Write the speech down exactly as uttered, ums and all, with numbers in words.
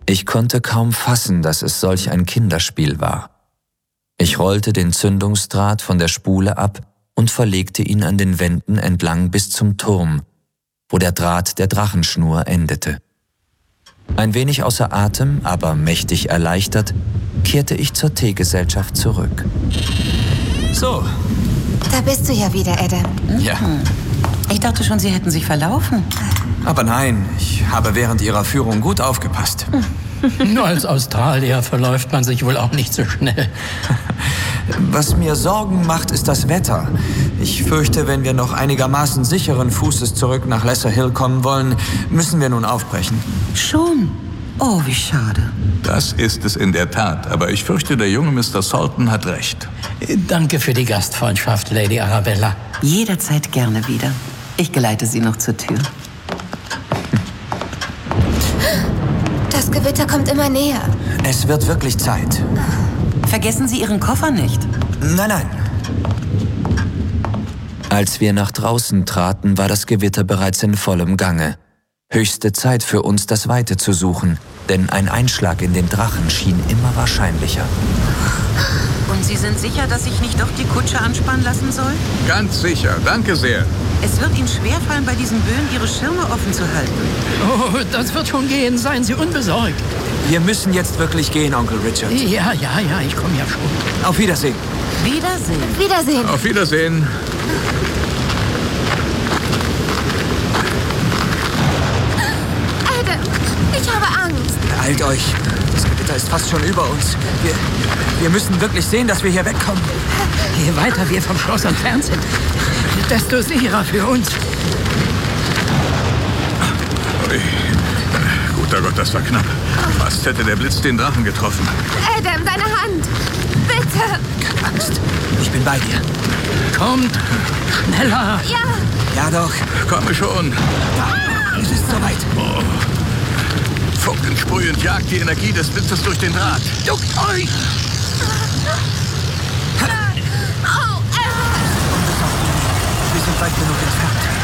Ich konnte kaum fassen, dass es solch ein Kinderspiel war. Ich rollte den Zündungsdraht von der Spule ab und verlegte ihn an den Wänden entlang bis zum Turm, wo der Draht der Drachenschnur endete. Ein wenig außer Atem, aber mächtig erleichtert, kehrte ich zur Teegesellschaft zurück. So. Da bist du ja wieder, Adam. Ja. Ich dachte schon, Sie hätten sich verlaufen. Aber nein, ich habe während Ihrer Führung gut aufgepasst. Nur als Australier verläuft man sich wohl auch nicht so schnell. Was mir Sorgen macht, ist das Wetter. Ich fürchte, wenn wir noch einigermaßen sicheren Fußes zurück nach Lesser Hill kommen wollen, müssen wir nun aufbrechen. Schon? Oh, wie schade. Das ist es in der Tat, aber ich fürchte, der junge Mister Salton hat recht. Danke für die Gastfreundschaft, Lady Arabella. Jederzeit gerne wieder. Ich geleite Sie noch zur Tür. Das Gewitter kommt immer näher. Es wird wirklich Zeit. Vergessen Sie Ihren Koffer nicht. Nein, nein. Als wir nach draußen traten, war das Gewitter bereits in vollem Gange. Höchste Zeit für uns, das Weite zu suchen, denn ein Einschlag in den Drachen schien immer wahrscheinlicher. Und Sie sind sicher, dass ich nicht doch die Kutsche anspannen lassen soll? Ganz sicher, danke sehr. Es wird Ihnen schwerfallen, bei diesen Böen Ihre Schirme offen zu halten. Oh, das wird schon gehen, seien Sie unbesorgt. Wir müssen jetzt wirklich gehen, Onkel Richard. Ja, ja, ja, ich komme ja schon. Auf Wiedersehen. Wiedersehen. Wiedersehen. Auf Wiedersehen. Adam, ich habe Angst. Beeilt euch. Das Gewitter ist fast schon über uns. Wir, wir müssen wirklich sehen, dass wir hier wegkommen. Je weiter wir vom Schloss entfernt sind, desto sicherer für uns. Ui. Guter Gott, das war knapp. Fast hätte der Blitz den Drachen getroffen. Adam, deine Hand. Bitte. Keine Angst. Ich bin bei dir. Kommt, schneller. Ja. Ja doch. Komme schon. Da, es ist soweit. Oh. Funken sprühend jagt die Energie des Blitzes durch den Draht. Duckt euch! Oh, Adam. Wir sind weit genug entfernt.